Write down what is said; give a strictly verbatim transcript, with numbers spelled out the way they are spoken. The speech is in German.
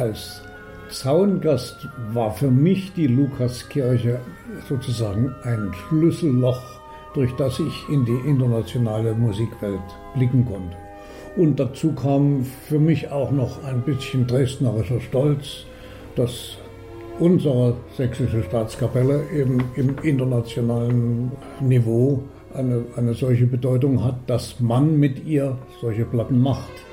als Zaungast war für mich die Lukaskirche sozusagen ein Schlüsselloch, durch das ich in die internationale Musikwelt blicken konnte. Und dazu kam für mich auch noch ein bisschen dresdnerischer Stolz, dass unsere sächsische Staatskapelle eben im internationalen Niveau eine, eine solche Bedeutung hat, dass man mit ihr solche Platten macht.